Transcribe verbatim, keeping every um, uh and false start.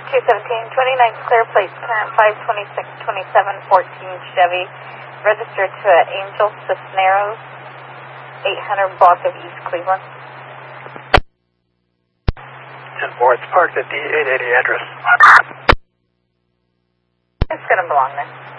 two seventeen, twenty-ninth clear plates, current five twenty-six twenty-seven fourteen Chevy, registered to Angel Cisneros, eight hundred block of East Cleveland. ten four, it's parked at the eight eighty address. It's going to belong there.